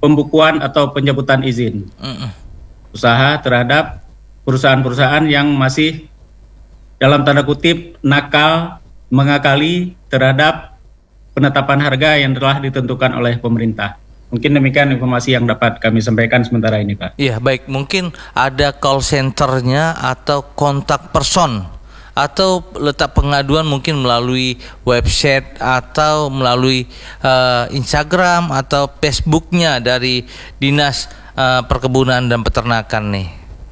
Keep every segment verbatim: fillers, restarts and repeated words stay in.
pembukuan atau pencabutan izin uh-uh. usaha terhadap perusahaan-perusahaan yang masih dalam tanda kutip nakal, mengakali terhadap penetapan harga yang telah ditentukan oleh pemerintah. Mungkin demikian informasi yang dapat kami sampaikan sementara ini, Pak. Iya, baik. Mungkin ada call centernya atau kontak person atau letak pengaduan mungkin melalui website atau melalui uh, Instagram atau Facebooknya dari Dinas uh, Perkebunan dan Peternakan nih.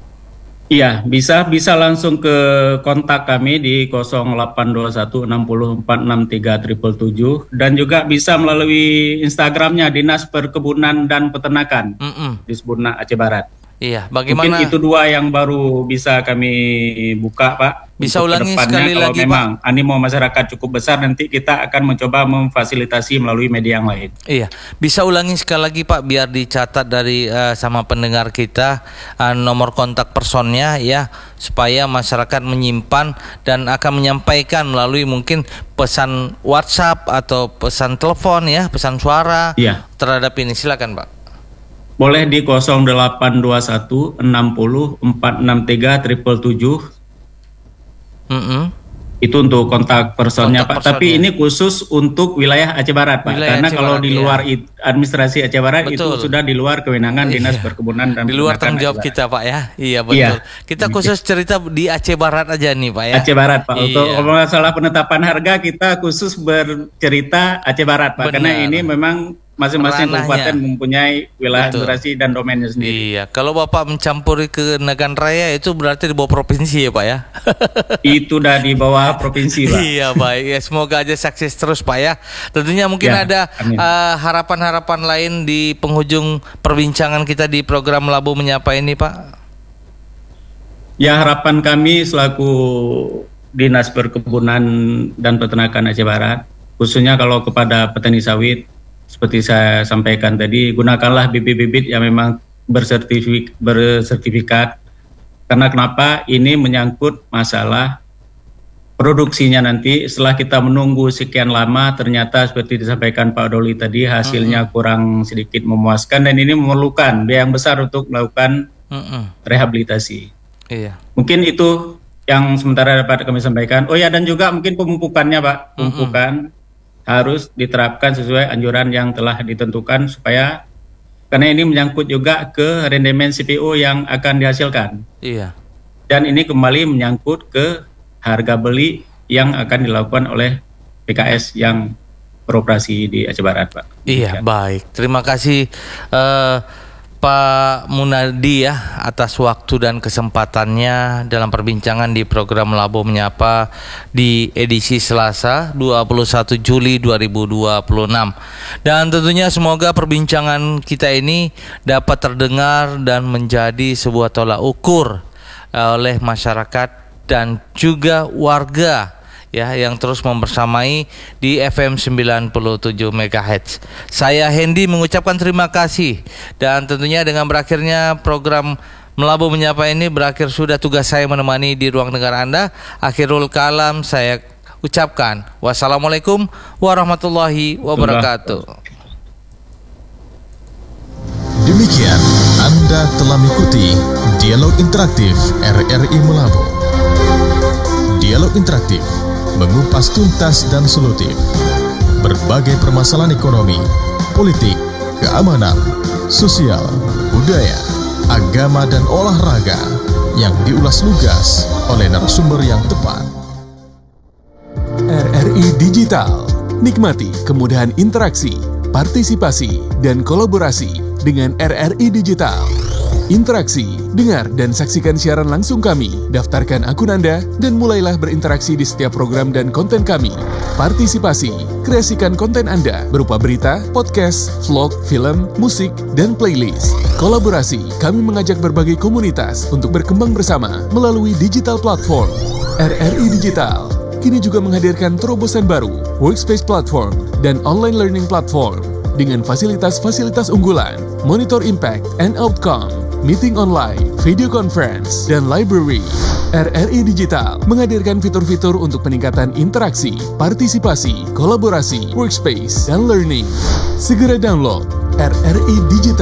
Iya, bisa bisa langsung ke kontak kami di nol delapan dua satu enam nol empat enam tiga tujuh tujuh tujuh dan juga bisa melalui Instagramnya Dinas Perkebunan dan Peternakan Mm-mm. di Sempurna Aceh Barat. Iya, bagaimana? Mungkin itu dua yang baru bisa kami buka, Pak. Bisa ulangi sekali kalau lagi, memang Pak. Animo masyarakat cukup besar, nanti kita akan mencoba memfasilitasi melalui media yang lain. Iya, bisa ulangi sekali lagi, Pak, biar dicatat dari uh, sama pendengar kita uh, nomor kontak personnya ya, supaya masyarakat menyimpan dan akan menyampaikan melalui mungkin pesan WhatsApp atau pesan telepon ya, pesan suara iya. terhadap ini. Silakan, Pak. Boleh di nol delapan dua satu enam nol empat enam tiga tujuh tujuh tujuh. Mm-hmm. Itu untuk kontak personnya, kontak Pak. Personnya. Tapi ini khusus untuk wilayah Aceh Barat, Pak. Wilayah Karena Aceh kalau Barat, di luar iya. administrasi Aceh Barat betul. Itu sudah di luar kewenangan iya. Dinas Perkebunan dan di luar tanggung jawab kita, Pak ya. Iya betul. Iya. Kita khusus cerita di Aceh Barat aja nih, Pak ya. Aceh Barat, Pak. Iya. Untuk masalah penetapan harga kita khusus bercerita Aceh Barat, Pak. Benar. Karena ini memang masing-masing kabupaten mempunyai wilayah administrasi dan domainnya sendiri. Iya, kalau Bapak mencampuri ke Nagan Raya itu berarti di bawah provinsi ya, Pak ya? Itu udah di bawah provinsi, Pak. Iya, baik. Ya, semoga aja sukses terus, Pak ya. Tentunya mungkin ya, ada uh, harapan-harapan lain di penghujung perbincangan kita di program Labu Menyapa ini, Pak. Ya, harapan kami selaku Dinas Perkebunan dan Peternakan Aceh Barat, khususnya kalau kepada petani sawit, seperti saya sampaikan tadi, gunakanlah bibit-bibit yang memang bersertifik, bersertifikat. Karena kenapa? Ini menyangkut masalah produksinya nanti. Setelah kita menunggu sekian lama, ternyata seperti disampaikan Pak Doli tadi, hasilnya uh-uh. kurang sedikit memuaskan. Dan ini memerlukan biaya yang besar untuk melakukan uh-uh. rehabilitasi. Iya. Mungkin itu yang sementara dapat kami sampaikan. Oh ya, dan juga mungkin pemupukannya, Pak. Pemupukan. Uh-uh. harus diterapkan sesuai anjuran yang telah ditentukan supaya karena ini menyangkut juga ke rendemen C P O yang akan dihasilkan. Iya. Dan ini kembali menyangkut ke harga beli yang akan dilakukan oleh P K S yang beroperasi di Aceh Barat, Pak. Iya, Demikian. Baik. Terima kasih uh, Pak Munadi ya atas waktu dan kesempatannya dalam perbincangan di program Labu Menyapa di edisi Selasa dua puluh satu Juli dua ribu dua puluh enam. Dan tentunya semoga perbincangan kita ini dapat terdengar dan menjadi sebuah tolak ukur oleh masyarakat dan juga warga ya yang terus membersamai di F M sembilan puluh tujuh megahertz. Saya Hendy mengucapkan terima kasih dan tentunya dengan berakhirnya program Melabu Menyapa ini berakhir sudah tugas saya menemani di ruang dengar Anda. Akhirul kalam saya ucapkan wassalamualaikum warahmatullahi wabarakatuh. Demikian Anda telah mengikuti Dialog Interaktif R R I Melabu. Dialog Interaktif mengupas tuntas dan solutif berbagai permasalahan ekonomi, politik, keamanan, sosial, budaya, agama dan olahraga yang diulas lugas oleh narasumber yang tepat. R R I Digital, nikmati kemudahan interaksi, partisipasi, dan kolaborasi dengan R R I Digital. Interaksi, dengar dan saksikan siaran langsung kami, daftarkan akun Anda, dan mulailah berinteraksi di setiap program dan konten kami. Partisipasi, kreasikan konten Anda berupa berita, podcast, vlog, film, musik, dan playlist. Kolaborasi, kami mengajak berbagai komunitas untuk berkembang bersama melalui digital platform. R R I Digital kini juga menghadirkan terobosan baru, workspace platform, dan online learning platform dengan fasilitas-fasilitas unggulan, monitor impact and outcome, meeting online, video conference, dan library. R R I Digital menghadirkan fitur-fitur untuk peningkatan interaksi, partisipasi, kolaborasi, workspace, dan learning. Segera download R R I Digital.